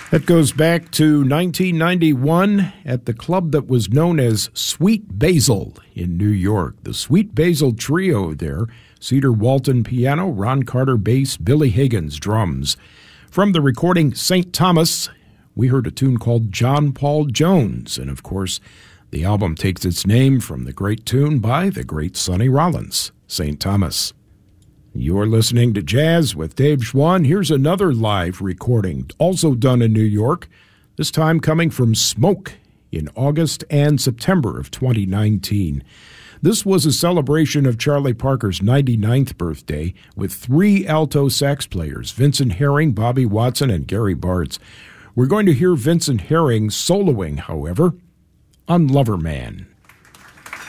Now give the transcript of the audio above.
That goes back to 1991 at the club that was known as Sweet Basil in New York. The Sweet Basil Trio there, Cedar Walton piano, Ron Carter bass, Billy Higgins drums. From the recording St. Thomas, we heard a tune called John Paul Jones. And of course, the album takes its name from the great tune by the great Sonny Rollins, St. Thomas. You're listening to Jazz with Dave Schwann. Here's another live recording, also done in New York, this time coming from Smoke in August and September of 2019. This was a celebration of Charlie Parker's 99th birthday with 3 alto sax players, Vincent Herring, Bobby Watson, and Gary Bartz. We're going to hear Vincent Herring soloing, however, on Lover Man.